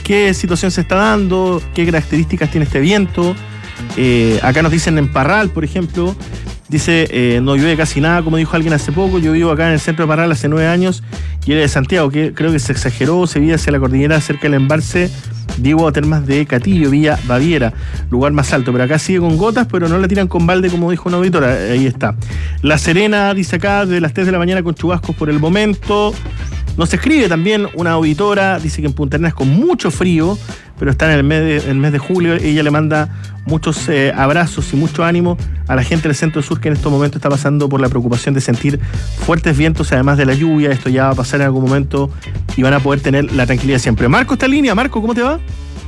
qué situación se está dando, qué características tiene este viento. Acá nos dicen en Parral, por ejemplo, dice, no llueve casi nada, como dijo alguien hace poco. Yo vivo acá en el centro de Parral hace 9 años y era de Santiago, que creo que se exageró, se veía hacia la cordillera cerca del embalse Diego a Termas de Catillo, Villa Baviera, lugar más alto, pero acá sigue con gotas, pero no la tiran con balde como dijo una auditora. Ahí está. La Serena dice acá de las 3 de la mañana con chubascos por el momento. Nos escribe también una auditora, dice que en Punta Arenas con mucho frío, pero está en el mes de julio. Ella le manda muchos abrazos y mucho ánimo a la gente del centro sur que en estos momentos está pasando por la preocupación de sentir fuertes vientos, además de la lluvia. Esto ya va a pasar en algún momento y van a poder tener la tranquilidad siempre. Marco está en línea. Marco, ¿cómo te va?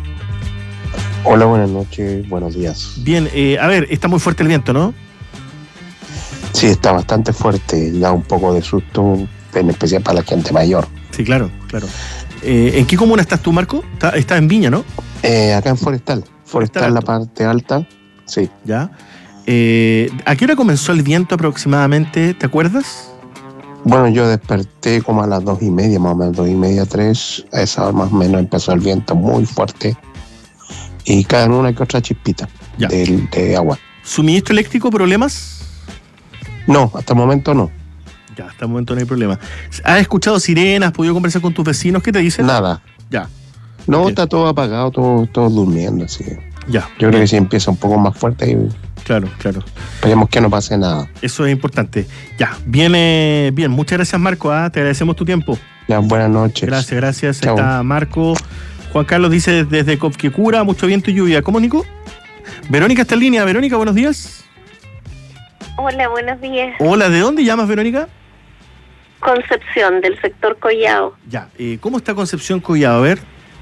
Hola, buenas noches, buenos días. Bien, a ver, está muy fuerte el viento, ¿no? Sí, está bastante fuerte, da un poco de susto, en especial para la gente mayor. Sí, claro. ¿En qué comuna estás tú, Marco? Estás en Viña, ¿no? Acá en Forestal, la parte alta, sí. Ya. ¿A qué hora comenzó el viento aproximadamente? ¿Te acuerdas? Bueno, yo desperté como a las 2:30, más o menos, 2:30, 3. A esa hora más o menos empezó el viento muy fuerte y caen una que otra chispita de agua. ¿Suministro eléctrico, problemas? No, hasta el momento no. Ya, hasta el momento no hay problema. ¿Has escuchado sirenas? ¿Has podido conversar con tus vecinos? ¿Qué te dicen? Nada. Ya. No, Bien. está todo apagado, todo durmiendo, así. Ya. Yo creo que si empieza un poco más fuerte y Claro. esperemos que no pase nada. Eso es importante. Ya, viene bien. Muchas gracias, Marco. Te agradecemos tu tiempo. Ya, buenas noches. Gracias. Chau. Ahí está Marco. Juan Carlos dice desde Copquecura, mucho viento y lluvia. ¿Cómo, Nico? Verónica está en línea. Verónica, buenos días. Hola, buenos días. Hola, ¿de dónde llamas, Verónica? Concepción, del sector Collao. Ya, ¿cómo está Concepción Collao? A ver.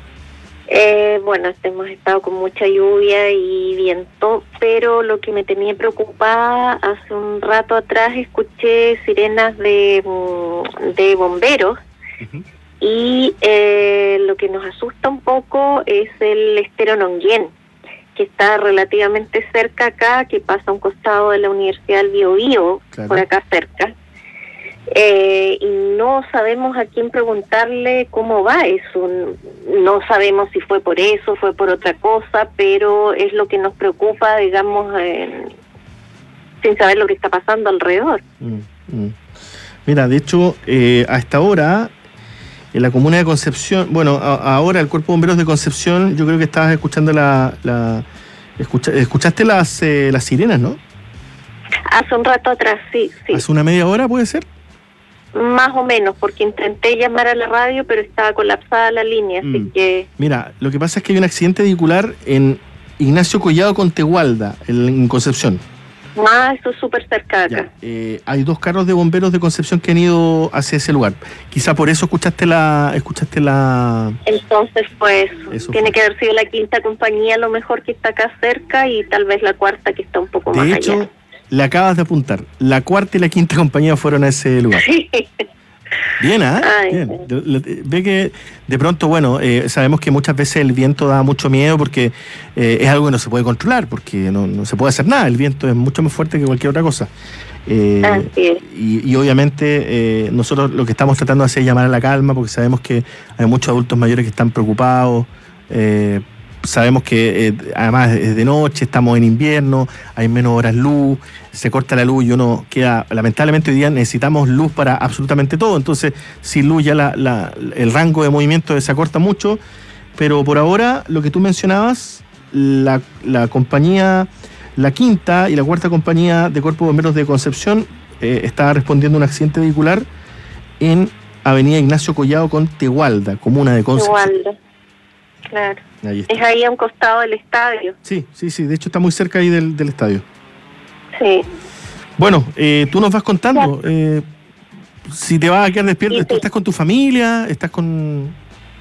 Bueno, hemos estado con mucha lluvia y viento, pero lo que me tenía preocupada, hace un rato atrás escuché sirenas de bomberos. Uh-huh. Y lo que nos asusta un poco es el estero Nonguén, que está relativamente cerca acá, que pasa a un costado de la Universidad del Biobío, Claro. por acá cerca. Y no sabemos a quién preguntarle cómo va eso. No sabemos si fue por eso, fue por otra cosa, pero es lo que nos preocupa, digamos, sin saber lo que está pasando alrededor. Mira, de hecho, a esta hora, en la comuna de Concepción, bueno, ahora el Cuerpo de Bomberos de Concepción, yo creo que estabas escuchando escuchaste las sirenas, ¿no? Hace un rato atrás, sí. ¿Hace una media hora, puede ser? Más o menos, porque intenté llamar a la radio, pero estaba colapsada la línea, así que... Mira, lo que pasa es que hay un accidente vehicular en Ignacio Collado con Tegualda, en Concepción. Eso es súper cerca acá. Hay 2 carros de bomberos de Concepción que han ido hacia ese lugar. Quizá por eso escuchaste la... Entonces, pues, Eso tiene fue. que haber sido la quinta compañía a lo mejor que está acá cerca y tal vez la cuarta que está un poco más De hecho, allá. le acabas de apuntar. La cuarta y la quinta compañía fueron a ese lugar. Sí. Bien, Ay, Bien. Ve que de pronto, bueno, sabemos que muchas veces el viento da mucho miedo porque es algo que no se puede controlar, porque no se puede hacer nada. El viento es mucho más fuerte que cualquier otra cosa. Así es. Y obviamente nosotros lo que estamos tratando de hacer es llamar a la calma, porque sabemos que hay muchos adultos mayores que están preocupados. Sabemos que además es de noche, estamos en invierno, hay menos horas luz, se corta la luz y uno queda... Lamentablemente hoy día necesitamos luz para absolutamente todo, entonces sin luz ya el rango de movimiento se acorta mucho, pero por ahora lo que tú mencionabas, la compañía, la quinta y la cuarta compañía de Cuerpo de Bomberos de Concepción está respondiendo a un accidente vehicular en Avenida Ignacio Collado con Tegualda, comuna de Concepción. Igual, claro. Ahí está. Es ahí a un costado del estadio. Sí, de hecho está muy cerca ahí del estadio. Sí. Bueno, tú nos vas contando si te vas a quedar despierto. ¿Tú estás con tu familia? ¿Estás con...?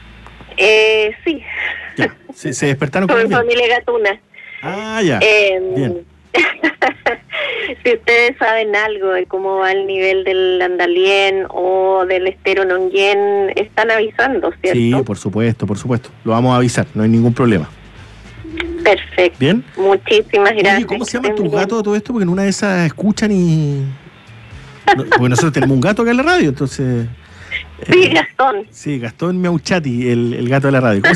Sí. Ya, se despertaron Con con mi el familia gatuna. Ah, ya. Bien. Si ustedes saben algo de cómo va el nivel del Andalién o del estero Nonguén, están avisando, ¿cierto? Sí, por supuesto. Lo vamos a avisar, no hay ningún problema. Perfecto. ¿Bien? Muchísimas gracias. Oye, ¿cómo se llaman tus gatos todo esto? Porque en una de esas escuchan y... Porque nosotros tenemos un gato acá en la radio, entonces... Sí, Gastón. Sí, Gastón Miauchati, el gato de la radio.